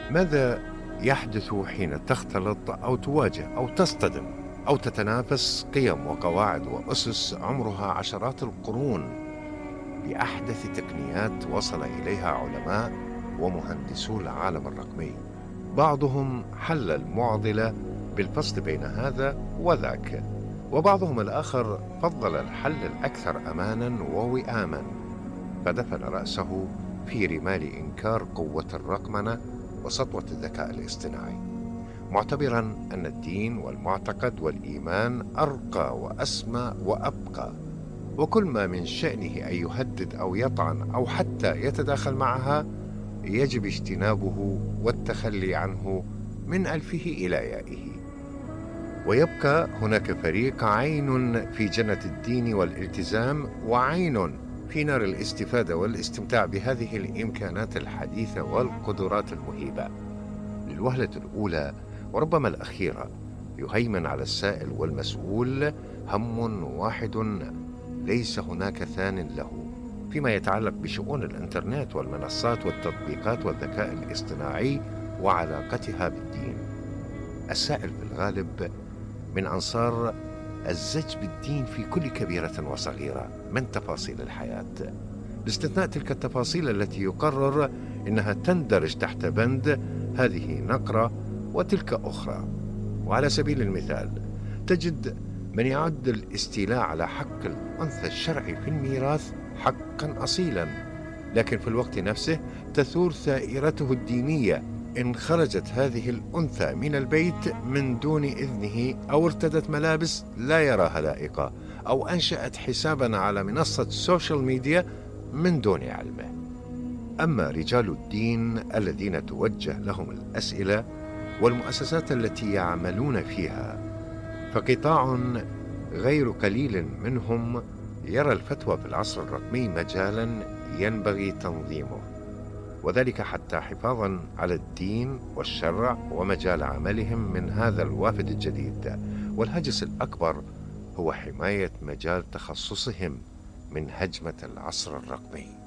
ماذا يحدث حين تختلط أو تواجه أو تصطدم أو تتنافس قيم وقواعد وأسس عمرها عشرات القرون بأحدث تقنيات وصل إليها علماء ومهندسو العالم الرقمي؟ بعضهم حل المعضلة بالفصل بين هذا وذاك، وبعضهم الآخر فضل الحل الأكثر أماناً ووئاماً، فدفن رأسه في رمال إنكار قوة الرقمنة وسطوة الذكاء الاصطناعي، معتبراً أن الدين والمعتقد والإيمان أرقى وأسمى وأبقى، وكل ما من شأنه أن يهدد أو يطعن أو حتى يتداخل معها يجب اجتنابه والتخلي عنه من ألفه إلى يائه. ويبقى هناك فريق عين في جنة الدين والالتزام، وعين في نار الاستفادة والاستمتاع بهذه الإمكانات الحديثة والقدرات المهيبة. للوهلة الأولى وربما الأخيرة يهيمن على السائل والمسؤول هم واحد ليس هناك ثان له فيما يتعلق بشؤون الإنترنت والمنصات والتطبيقات والذكاء الاصطناعي وعلاقتها بالدين. السائل في الغالب من أنصار الزج بالدين في كل كبيرة وصغيرة من تفاصيل الحياة، باستثناء تلك التفاصيل التي يقرر إنها تندرج تحت بند هذه نقرة وتلك أخرى. وعلى سبيل المثال تجد من يعد الاستيلاء على حق الأنثى الشرعي في الميراث حقا أصيلا، لكن في الوقت نفسه تثور ثائرته الدينية إن خرجت هذه الأنثى من البيت من دون إذنه، أو ارتدت ملابس لا يراها لائقة، أو أنشأت حسابا على منصة سوشيال ميديا من دون علمه. أما رجال الدين الذين توجه لهم الأسئلة والمؤسسات التي يعملون فيها، فقطاع غير قليل منهم يرى الفتوى في العصر الرقمي مجالا ينبغي تنظيمه، وذلك حتى حفاظا على الدين والشرع ومجال عملهم من هذا الوافد الجديد. والهجس الأكبر هو حماية مجال تخصصهم من هجمة العصر الرقمي.